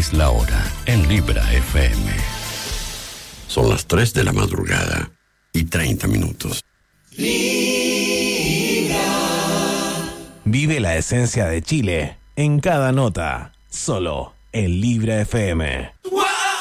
es la hora en Libra FM. Son las 3 de la madrugada y 30 minutos. Vive la esencia de Chile en cada nota, solo en Libra FM.